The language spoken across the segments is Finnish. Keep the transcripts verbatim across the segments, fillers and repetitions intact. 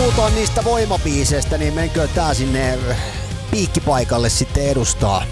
puhutaan niistä voimabiiseistä, niin menkö tää sinne piikkipaikalle sitten edustaa.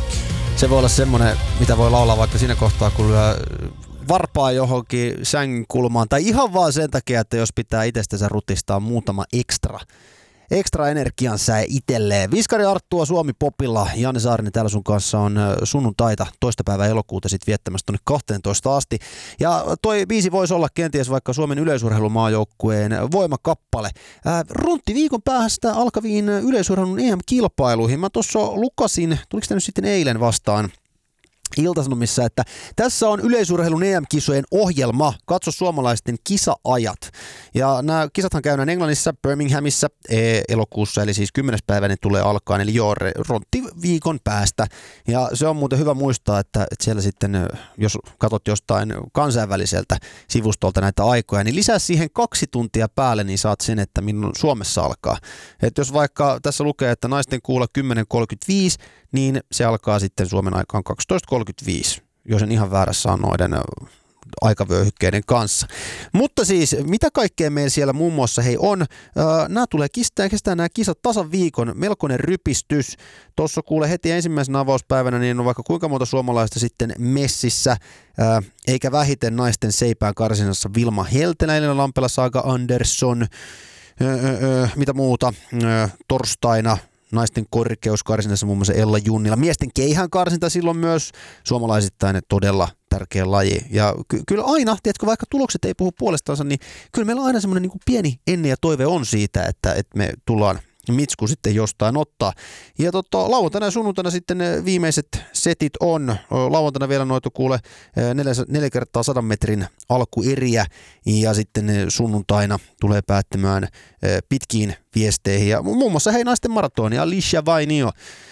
Se voi olla semmonen, mitä voi laulaa vaikka siinä kohtaa, kun lyö varpaa johonkin sängyn kulmaan. Tai ihan vaan sen takia, että jos pitää itsestänsä rutistaa muutama ekstra. Ekstra energian säe itselleen. Viskari Arttua Suomi Popilla. Janne Saarinen täällä sun kanssa on sunnuntaita toista päivää elokuuta sit viettämässä tonne kahteentoista asti. Ja toi biisi voisi olla kenties vaikka Suomen yleisurheilumaajoukkueen voimakappale. Ää, runtti viikon päästä alkaviin yleisurheilun E M-kilpailuihin. Mä tossa lukasin, tuliko tämä nyt sitten eilen vastaan Ilta-Sanomissa, että tässä on yleisurheilun E M-kisojen ohjelma. Katso suomalaisten kisaajat. Ja nämä kisathan käydään Englannissa, Birminghamissa elokuussa, eli siis kymmenes päivä ne tulee alkaan, eli joo, rontti viikon päästä. Ja se on muuten hyvä muistaa, että, että siellä sitten, jos katsot jostain kansainväliseltä sivustolta näitä aikoja, niin lisää siihen kaksi tuntia päälle, niin saat sen, että milloin Suomessa alkaa. Että jos vaikka tässä lukee, että naisten kuulla kymmenen kolmekymmentäviisi, niin se alkaa sitten Suomen aikaan kaksitoista kolmekymmentäviisi, jos en ihan väärässä on noiden aikavyöhykkeiden kanssa. Mutta siis, mitä kaikkea meillä siellä muun muassa hei on? Nämä tulee kestää, kestää nämä kisat tasan viikon, melkoinen rypistys. Tuossa kuule heti ensimmäisenä avauspäivänä, niin on vaikka kuinka monta suomalaista sitten messissä, ää, eikä vähiten naisten seipään karsinassa Vilma Heltelä, Elina Lampela, Saga Andersson, öö, öö, mitä muuta, öö, torstaina naisten korkeuskarsinassa muun muassa Ella Junnila. Miesten keihään karsinta silloin myös suomalaisittain todella tärkeä laji. Ja ky- kyllä aina, tiedätkö, vaikka tulokset ei puhu puolestaansa, niin kyllä meillä aina semmoinen niin kuin pieni ennen ja toive on siitä, että, että me tullaan Mitsku sitten jostain ottaa. Ja tota, lauantaina ja sunnuntaina sitten viimeiset setit on. Lauantaina vielä noita kuule neljä, neljä kertaa sadan metrin alkueriä ja sitten sunnuntaina tulee päättämään pitkiin viesteihin. Ja muun muassa hei naisten maratonia, Alicia Vainio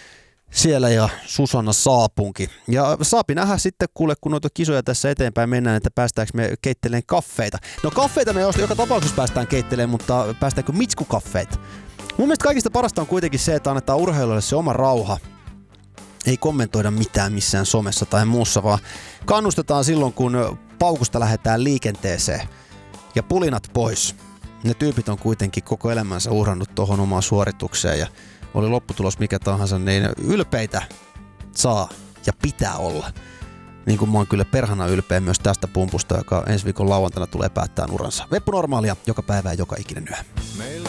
siellä ja Susanna Saapunki. Ja saapi nähdä sitten kuule, kun noita kisoja tässä eteenpäin mennään, että päästäänkö me keittelemään kaffeita. No kaffeita me joka tapauksessa päästään keittelemään, mutta päästäänkö Mitsku-kaffeita? Mun mielestä kaikista parasta on kuitenkin se, että annetaan urheilijoille se oma rauha. Ei kommentoida mitään missään somessa tai muussa, vaan kannustetaan silloin, kun paukusta lähdetään liikenteeseen. Ja pulinat pois. Ne tyypit on kuitenkin koko elämänsä uhrannut tuohon omaan suoritukseen ja oli lopputulos mikä tahansa, niin ylpeitä saa ja pitää olla. Niin kuin mä oon kyllä perhana ylpeä myös tästä pumpusta, joka ensi viikon lauantaina tulee päättää uransa. Veppu Normaalia, joka päivä ja joka ikinen yö.